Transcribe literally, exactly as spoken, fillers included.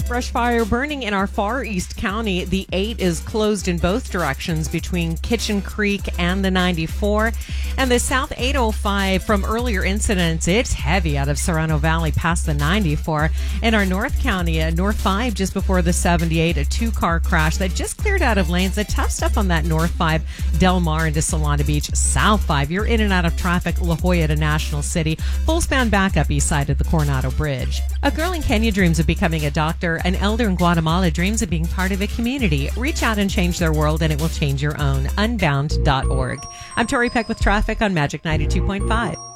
Brush fire burning in our far east county. The eight is closed in both directions between Kitchen Creek and the ninety-four. And the South eight oh five from earlier incidents, it's heavy out of Serrano Valley past the ninety-four. In our North County, uh, North five just before the seventy-eight, a two-car crash that just cleared out of lanes. The tough stuff on that North five, Del Mar into Solana Beach. South five, you're in and out of traffic, La Jolla to National City. Full span backup east side of the Coronado Bridge. A girl in Kenya dreams of becoming a doctor. An elder in Guatemala dreams of being part of a community. Reach out and change their world, and it will change your own. unbound dot org. I'm Tori Peck with traffic on Magic ninety-two point five.